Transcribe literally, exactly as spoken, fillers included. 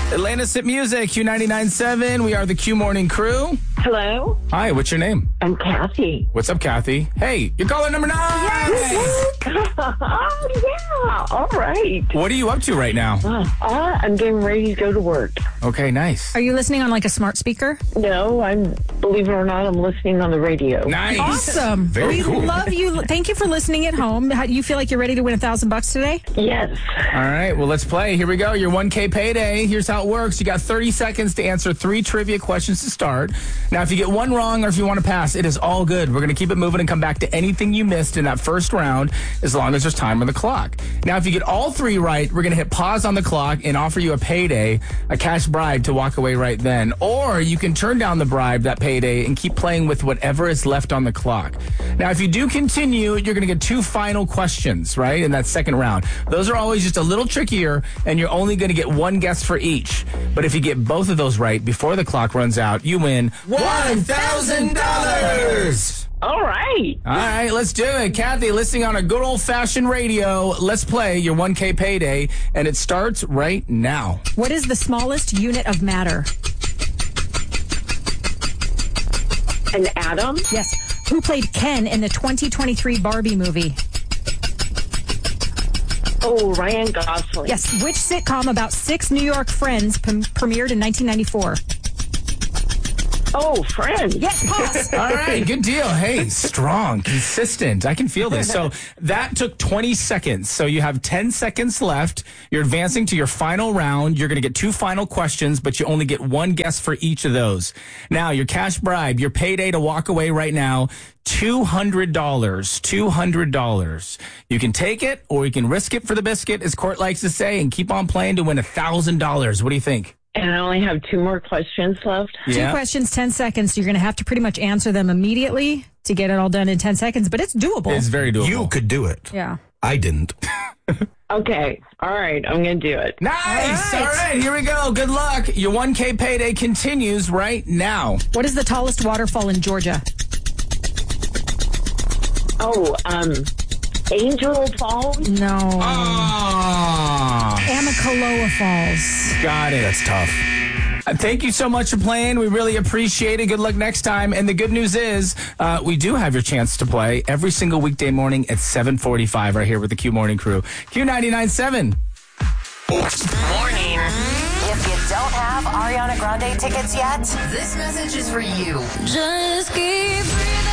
Atlantis Hit Music, Q ninety-nine point seven. We are the Q Morning Crew. Hello? Hi, what's your name? I'm Kathy. What's up, Kathy? Hey, you're caller number nine. Yes. Oh, yeah. All right. What are you up to right now? Uh, uh, I'm getting ready to go to work. Okay, nice. Are you listening on like a smart speaker? No, I'm, believe it or not, I'm listening on the radio. Nice. Awesome. Very we cool. love you. Thank you for listening at home. How, do you feel like you're ready to win a thousand bucks today? Yes. All right, well, let's play. Here we go. Your one K payday. Here's how it works. You got thirty seconds to answer three trivia questions to start. Now, if you get one wrong or if you want to pass, it is all good. We're going to keep it moving and come back to anything you missed in that first round as long as there's time on the clock. Now, if you get all three right, we're going to hit pause on the clock and offer you a payday, a cash bribe to walk away right then. Or you can turn down the bribe, that payday, and keep playing with whatever is left on the clock. Now, if you do continue, you're going to get two final questions, right, in that second round. Those are always just a little trickier, and you're only going to get one guess for each. But if you get both of those right before the clock runs out, you win one thousand dollars. All right. All right, let's do it. Kathy, listening on a good old-fashioned radio. Let's play your one K payday, and it starts right now. What is the smallest unit of matter? An atom? Yes. Who played Ken in the twenty twenty-three Barbie movie? Oh, Ryan Gosling. Yes. Which sitcom about six New York friends p- premiered in nineteen ninety-four? Oh, Friends. Yes, pause. All right, good deal. Hey, strong, consistent. I can feel this. So that took twenty seconds. So you have ten seconds left. You're advancing to your final round. You're going to get two final questions, but you only get one guess for each of those. Now, your cash bribe, your payday to walk away right now, two hundred dollars. two hundred dollars. You can take it or you can risk it for the biscuit, as Court likes to say, and keep on playing to win one thousand dollars. What do you think? And I only have two more questions left. Two Yeah. questions, ten seconds. So you're going to have to pretty much answer them immediately to get it all done in ten seconds, but it's doable. It's very doable. You could do it. yeah. I didn't. Okay. All right. I'm going to do it. Nice. All All right. right, here we go. Good luck. Your one K payday continues right now. What is the tallest waterfall in Georgia? Oh, um, Angel Falls? No. Oh, Amicaloa Falls. got it. That's tough. Uh, Thank you so much for playing. We really appreciate it. Good luck next time. And the good news is uh, we do have your chance to play every single weekday morning at seven forty-five right here with the Q Morning Crew. Q ninety-nine point seven. Warning. If you don't have Ariana Grande tickets yet, this message is for you. Just keep breathing.